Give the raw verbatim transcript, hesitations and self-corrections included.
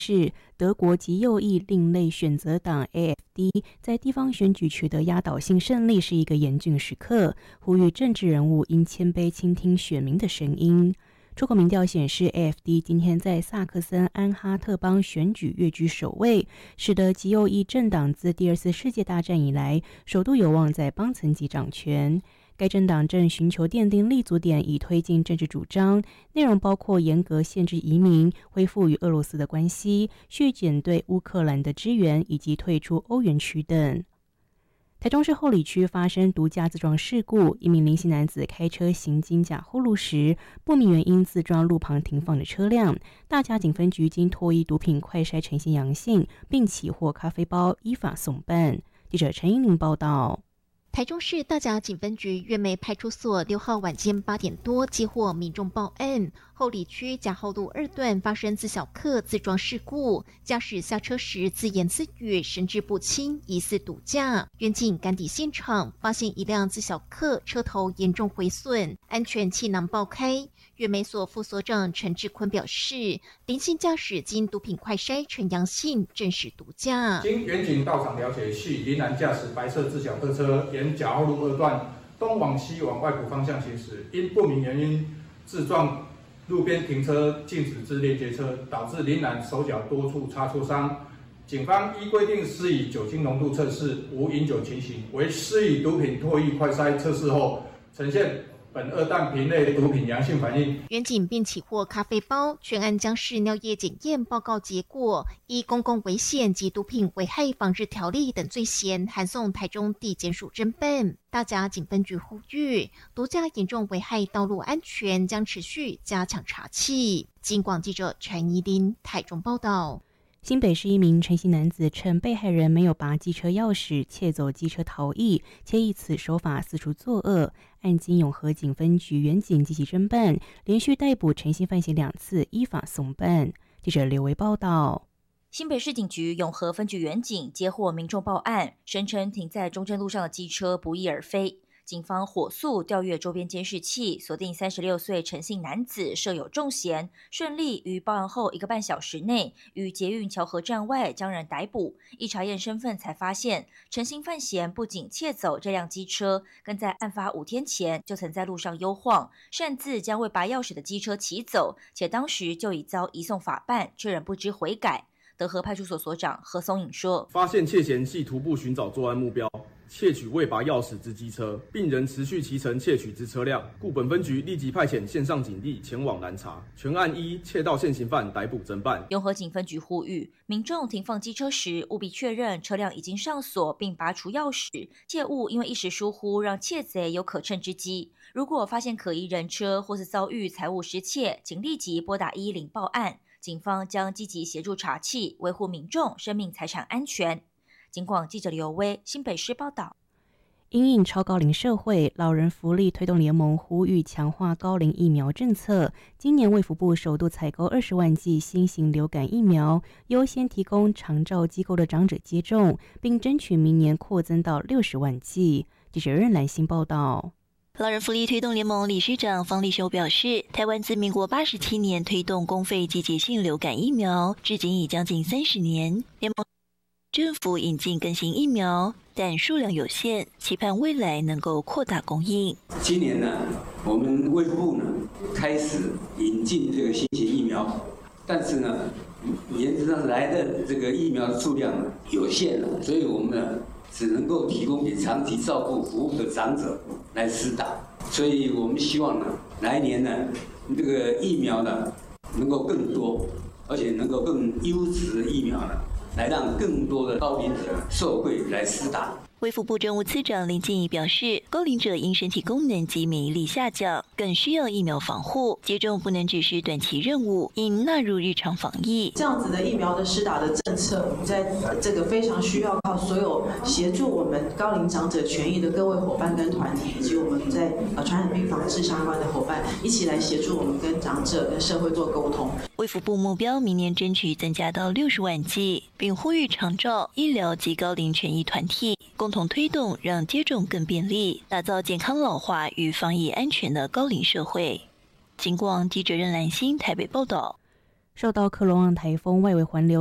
是德国极右翼另类选择党 A F D 在地方选举取得压倒性胜利是一个严峻时刻，呼吁政治人物应谦卑倾听选民的声音。出口民调显示 ，A F D 今天在萨克森安哈特邦选举跃居首位，使得极右翼政党自第二次世界大战以来，首度有望在邦层级掌权。该政党正寻求奠定立足点，以推进政治主张，内容包括严格限制移民、恢复与俄罗斯的关系、削减对乌克兰的支援，以及退出欧元区等。台中市后里区发生毒驾自撞事故，一名林姓男子开车行经甲后路时，不明原因自撞路旁停放的车辆。大甲警分局经脱衣毒品快筛呈现阳性，并起获咖啡包，依法送办。记者陈英玲报道。 台中市大甲警分局月眉派出所六号晚间八点多接获民众报案，后里区甲后路二段发生自小客自撞事故，驾驶下车时自言自语，神志不清，疑似毒驾。员警赶抵现场，发现一辆自小客车头严重毁损，安全气囊爆开。月眉所副所长陈志坤表示，林姓驾驶经毒品快筛呈阳性，证实毒驾。 经员警到场了解，系林男驾驶白色自小客车沿甲后路二段东往西往外埔方向行驶，因不明原因自撞路边停车禁止之连接车，导致林男手脚多处擦挫伤。警方依规定施以酒精浓度测试，无饮酒情形，为施以毒品唾液快筛测试后，呈现本二弹平类毒品阳性反应。 员警并起获咖啡包，全案将视尿液检验报告结果，依公共危险及毒品危害防治条例等罪嫌，函送台中地检署侦办。大甲警分局呼吁，毒驾严重危害道路安全，将持续加强查缉。警广记者陈怡琳台中报道。 新北市一名陈姓男子趁被害人没有拔机车钥匙，窃走机车逃逸，且以此手法四处作恶。案经永和警分局员警积极侦办，连续逮捕陈姓犯嫌两次，依法送办。记者刘维报道。 新北市警局永和分局员警接获民众报案，声称停在中正路上的机车不翼而飞。警方火速调阅周边监视器，锁定三十六岁陈姓男子设有重嫌，顺利于报案后一个半小时内，于捷运桥河站外将人逮捕。一查验身份，才发现陈姓犯嫌不仅窃走这辆机车，更在案发五天前就曾在路上悠晃，擅自将未拔钥匙的机车骑走，且当时就已遭移送法办，却仍不知悔改。德和派出所所长何松颖说：“ 发现窃嫌系徒步寻找作案目标，窃取未拔钥匙之机车，并仍持续骑乘窃取之车辆，故本分局立即派遣线上警力前往拦查，全案依窃盗现行犯逮捕侦办。” 永和警分局呼吁民众停放机车时，务必确认车辆已经上锁并拔除钥匙，切勿因为一时疏忽让窃贼有可乘之机。如果发现可疑人车或是遭遇财物失窃，请立即拨打一一零报案。警方将积极协助查缉，维护民众生命财产安全。警广记者刘威新北市报道。 因应超高龄社会，老人福利推动联盟呼吁强化高龄疫苗政策。今年卫福部首度采购二十万剂新型流感疫苗，优先提供长照机构的长者接种，并争取明年扩增到六十万剂。记者任兰新报道。 老人福利推动联盟理事长方立修表示，台湾自民国八十七年推动公费季节性流感疫苗，至今已将近三十年。联盟政府引进更新疫苗，但数量有限，期盼未来能够扩大供应。 今年呢，我们卫福部呢开始引进这个新型疫苗，但是呢，原则上来的这个疫苗的数量有限了，所以我们呢只能够提供给长期照顾服务的长者来施打，所以我们希望呢，来年呢，这个疫苗呢能够更多，而且能够更优质的疫苗呢，来让更多的高龄者受惠来施打。 卫福部政务次长林静怡表示，高龄者因身体功能及免疫力下降，更需要疫苗防护，接种不能只是短期任务，应纳入日常防疫。 这样子的疫苗的施打的政策，我们在这个非常需要靠所有协助我们高龄长者权益的各位伙伴跟团体，以及我们在呃传染病防治相关的伙伴，一起来协助我们跟长者跟社会做沟通。 卫福部目标明年争取增加到六十万剂，并呼吁长照、医疗及高龄权益团体共同推动，让接种更便利，打造健康老化与防疫安全的高龄社会。警广记者任兰心台北报道。 受到克隆昂台风外围环流